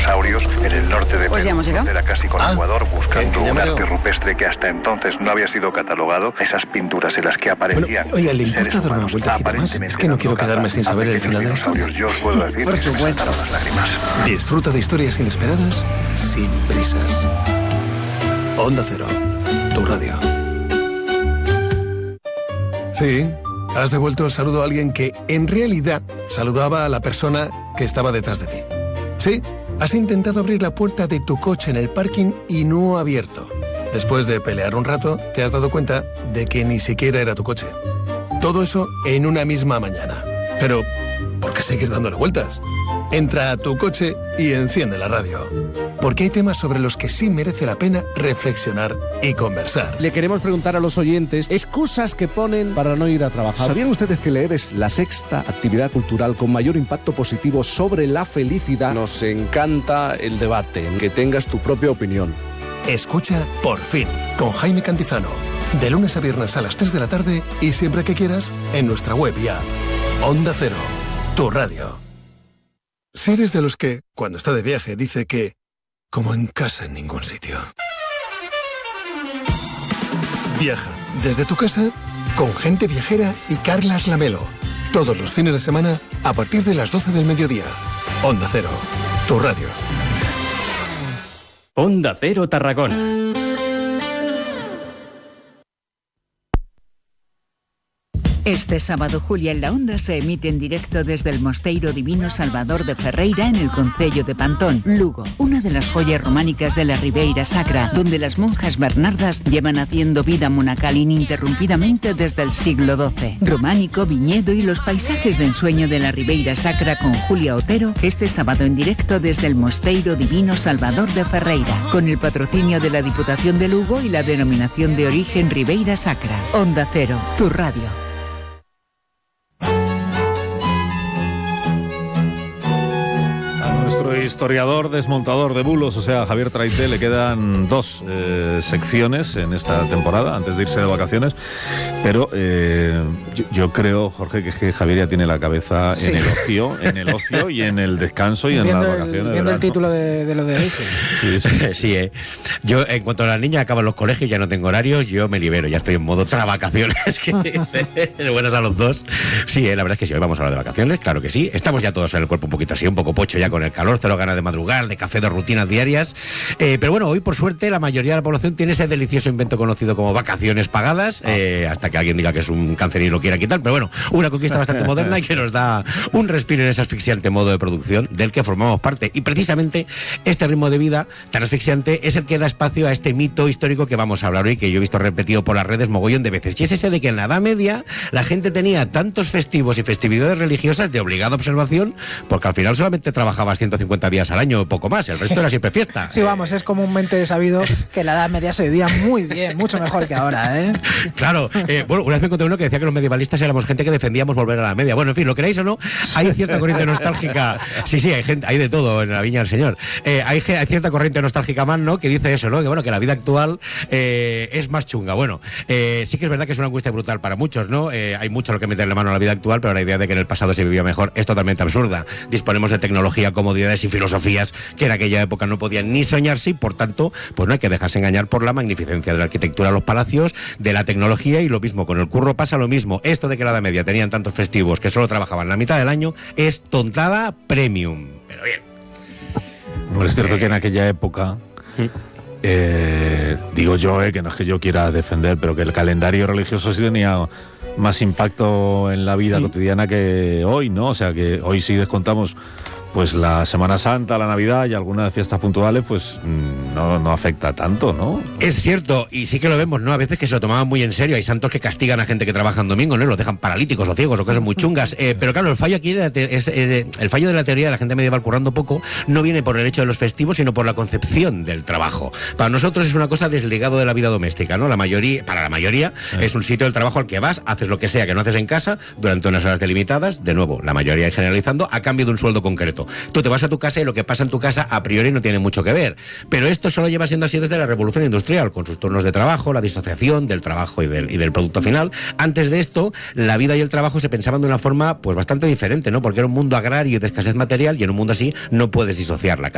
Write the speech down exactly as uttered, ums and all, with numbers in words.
dinosaurios en el norte de Pues ya hemos llegado. Era casi con Ah, Ecuador, buscando que- que un ya arte me- rupestre que hasta entonces no había sido catalogado. Esas pinturas en las que aparecían. Bueno, oiga, ¿le importa seres dar una humanos vueltecita más? aparentemente Es que no quiero dando quedarme caza sin a saber el pequeños final de la dinosaurios. historia. Yo os puedo decir Por que se me supuesto. saltaron las lágrimas. Disfruta de historias inesperadas sin prisas. Onda Cero, tu radio. Sí, has devuelto el saludo a alguien que, en realidad, saludaba a la persona que estaba detrás de ti. Sí, has intentado abrir la puerta de tu coche en el parking y no ha abierto. Después de pelear un rato, te has dado cuenta de que ni siquiera era tu coche. Todo eso en una misma mañana. Pero, ¿por qué seguir dándole vueltas? Entra a tu coche y enciende la radio. Porque hay temas sobre los que sí merece la pena reflexionar y conversar. Le queremos preguntar a los oyentes excusas que ponen para no ir a trabajar. ¿Sabían ustedes que leer es la sexta actividad cultural con mayor impacto positivo sobre la felicidad? Nos encanta el debate, que tengas tu propia opinión. Escucha Por Fin, con Jaime Cantizano. De lunes a viernes a las tres de la tarde y siempre que quieras en nuestra web y app. Onda Cero, tu radio. Si eres de los que, cuando está de viaje, dice que como en casa en ningún sitio. Viaja desde tu casa con Gente Viajera y Carlas Lamelo. Todos los fines de semana a partir de las doce del mediodía. Onda Cero, tu radio. Onda Cero Tarragona. Este sábado, Julia en la Onda se emite en directo desde el Mosteiro Divino Salvador de Ferreira en el concello de Pantón, Lugo, una de las joyas románicas de la Ribeira Sacra, donde las monjas bernardas llevan haciendo vida monacal ininterrumpidamente desde el siglo doce. Románico, viñedo y los paisajes de ensueño de la Ribeira Sacra con Julia Otero, este sábado en directo desde el Mosteiro Divino Salvador de Ferreira, con el patrocinio de la Diputación de Lugo y la denominación de origen Ribeira Sacra. Onda Cero, tu radio. Historiador desmontador de bulos, o sea, a Javier Traité le quedan dos eh, secciones en esta temporada antes de irse de vacaciones, pero eh, yo, yo creo, Jorge, que es que Javier ya tiene la cabeza sí. en el ocio, en el ocio y en el descanso y viendo en las el, vacaciones. Viendo de el título de, de lo de hoy. Sí, sí. sí eh. Yo, en cuanto a las niñas acaban los colegios, ya no tengo horarios, yo me libero, ya estoy en modo vacaciones. Que buenas a los dos. Sí, eh, la verdad es que sí, hoy vamos a hablar de vacaciones, claro que sí. Estamos ya todos en el cuerpo un poquito así, un poco pocho ya con el calor, cero ganas de madrugar, de café, de rutinas diarias. Eh, pero bueno, hoy por suerte la mayoría de la población tiene ese delicioso invento conocido como vacaciones pagadas, eh, hasta que alguien diga que es un cáncer y lo quiera quitar. Pero bueno, una conquista bastante moderna y que nos da un respiro en ese asfixiante modo de producción del que formamos parte. Y precisamente este ritmo de vida tan asfixiante es el que da espacio a este mito histórico que vamos a hablar hoy, que yo he visto repetido por las redes mogollón de veces. Y es ese de que en la Edad Media la gente tenía tantos festivos y festividades religiosas de obligada observación, porque al final solamente trabajabas ciento cincuenta días al año o poco más, el resto sí. era siempre fiesta. Sí, vamos, es comúnmente sabido que la Edad Media se vivía muy bien, mucho mejor que ahora, ¿eh? Claro, eh, bueno, una vez me encontré uno que decía que los medievalistas éramos gente que defendíamos volver a la media. Bueno, en fin, lo queráis o no, hay cierta corriente nostálgica. Sí, sí, hay gente, hay de todo en la viña del Señor. Eh, hay, hay cierta corriente nostálgica más, ¿no? Que dice eso, ¿no? Que bueno, que la vida actual eh, es más chunga. Bueno, eh, sí que es verdad que es una angustia brutal para muchos, ¿no? Eh, hay mucho lo que meterle mano a la vida actual, pero la idea de que en el pasado se vivía mejor es totalmente absurda. Disponemos de tecnología, comodidades y filosofías que en aquella época no podían ni soñarse y por tanto, pues no hay que dejarse engañar por la magnificencia de la arquitectura de los palacios, de la tecnología y lo mismo. Con el curro pasa lo mismo. Esto de que la Edad Media tenían tantos festivos que solo trabajaban la mitad del año es tontada premium. Pero bien. Bueno, es cierto eh... que en aquella época... ¿Sí? Eh, digo yo, eh, que no es que yo quiera defender, pero que el calendario religioso sí tenía más impacto en la vida sí. cotidiana que hoy, ¿no? O sea, que hoy sí descontamos pues la Semana Santa, la Navidad y algunas fiestas puntuales, pues no, no afecta tanto, ¿no? Es cierto, y sí que lo vemos, ¿no? A veces que se lo tomaban muy en serio. Hay santos que castigan a gente que trabaja en domingo, ¿no? Los dejan paralíticos o ciegos o cosas muy chungas. Eh, pero claro, el fallo aquí de la te- es, eh, el fallo de la teoría de la gente medieval currando poco no viene por el hecho de los festivos, sino por la concepción del trabajo. Para nosotros es una cosa desligado de la vida doméstica, ¿no? La mayoría, para la mayoría, eh. es un sitio del trabajo al que vas, haces lo que sea que no haces en casa durante unas horas delimitadas, de nuevo, la mayoría generalizando, a cambio de un sueldo concreto. Tú te vas a tu casa y lo que pasa en tu casa a priori no tiene mucho que ver. Pero esto solo lleva siendo así desde la Revolución Industrial, con sus turnos de trabajo, la disociación del trabajo y del, y del producto final. Antes de esto, la vida y el trabajo se pensaban de una forma pues bastante diferente, ¿no? Porque era un mundo agrario y de escasez material, y en un mundo así no puedes disociarla.